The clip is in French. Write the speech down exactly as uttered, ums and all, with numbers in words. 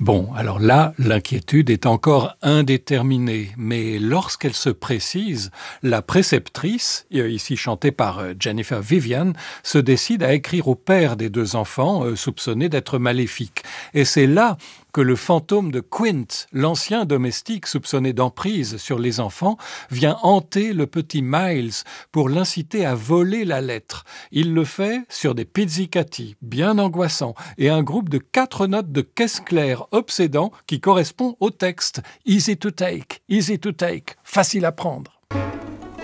Bon, alors là, l'inquiétude est encore indéterminée, mais lorsqu'elle se précise, la préceptrice, euh, ici chantée par euh, Jennifer Vivian, se décide à écrire au père des deux enfants, euh, soupçonnés d'être maléfiques. Et c'est là que le fantôme de Quint, l'ancien domestique soupçonné d'emprise sur les enfants, vient hanter le petit Miles pour l'inciter à voler la lettre. Il le fait sur des pizzicati bien angoissants et un groupe de quatre notes de caisse claire obsédant qui correspond au texte. Easy to take, easy to take, facile à prendre.